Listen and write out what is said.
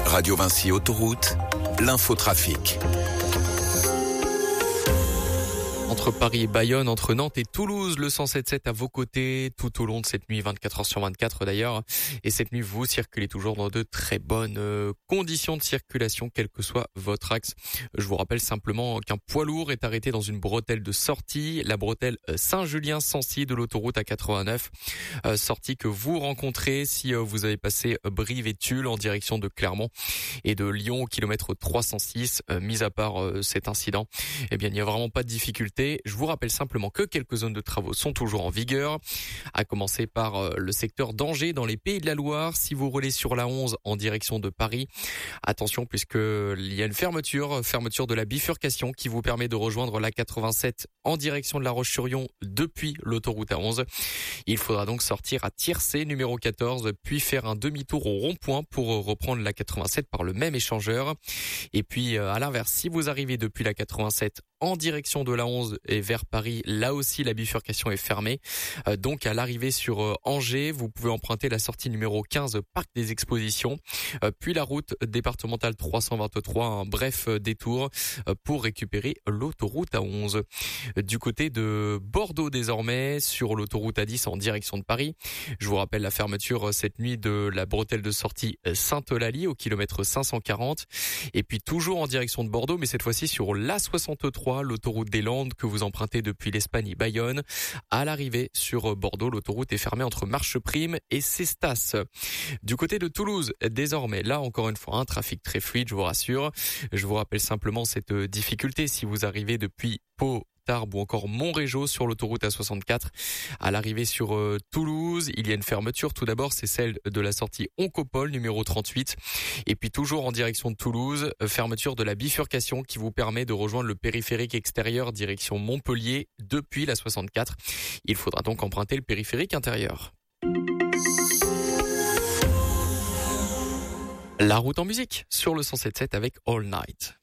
Radio Vinci Autoroute, l'infotrafic. Entre Paris et Bayonne, entre Nantes et Toulouse, le 107.7 à vos côtés tout au long de cette nuit, 24 heures sur 24 d'ailleurs. Et cette nuit, vous circulez toujours dans de très bonnes conditions de circulation, quel que soit votre axe. Je vous rappelle simplement qu'un poids lourd est arrêté dans une bretelle de sortie, la bretelle Saint-Julien-Sancy de l'autoroute A89. Sortie que vous rencontrez si vous avez passé Brive et Tulle en direction de Clermont et de Lyon au kilomètre 306. Mis à part cet incident, eh bien, il n'y a vraiment pas de difficulté. Je vous rappelle simplement que quelques zones de travaux sont toujours en vigueur, à commencer par le secteur d'Angers dans les Pays de la Loire. Si vous roulez sur la 11 en direction de Paris, attention puisqu'il y a une fermeture de la bifurcation qui vous permet de rejoindre la 87 en direction de La Roche-sur-Yon depuis l'autoroute A11. Il faudra donc sortir à Tiercé numéro 14 puis faire un demi-tour au rond-point pour reprendre la 87 par le même échangeur. Et puis à l'inverse, si vous arrivez depuis la 87 en direction de la 11 et vers Paris, là aussi la bifurcation est fermée. Donc à l'arrivée sur Angers, vous pouvez emprunter la sortie numéro 15 Parc des Expositions, puis la route départementale 323, un bref détour pour récupérer l'autoroute A11. Du côté de Bordeaux désormais, sur l'autoroute A10 en direction de Paris, je vous rappelle la fermeture cette nuit de la bretelle de sortie Sainte-Eulalie au kilomètre 540, et puis toujours en direction de Bordeaux, mais cette fois-ci sur l'A63, l'autoroute des Landes que vous empruntez depuis l'Espagne et Bayonne. À l'arrivée sur Bordeaux, l'autoroute est fermée entre Marcheprime et Cestas. Du côté de Toulouse, désormais, là encore une fois, un trafic très fluide, je vous rassure. Je vous rappelle simplement cette difficulté si vous arrivez depuis Pau, Tarbes ou encore Montrégeau sur l'autoroute A64. À l'arrivée sur Toulouse, il y a une fermeture. Tout d'abord, c'est celle de la sortie Oncopole numéro 38. Et puis toujours en direction de Toulouse, fermeture de la bifurcation qui vous permet de rejoindre le périphérique extérieur direction Montpellier depuis la 64. Il faudra donc emprunter le périphérique intérieur. La route en musique sur le 107.7 avec All Night.